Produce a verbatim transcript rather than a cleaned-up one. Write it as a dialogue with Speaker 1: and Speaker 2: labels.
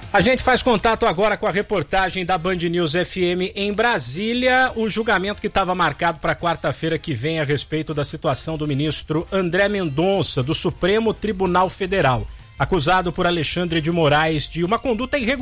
Speaker 1: A gente faz contato agora com a reportagem da Band News F M em Brasília. O julgamento que estava marcado para quarta-feira que vem a respeito da situação do ministro André Mendonça, do Supremo Tribunal Federal, acusado por Alexandre de Moraes de uma conduta irregular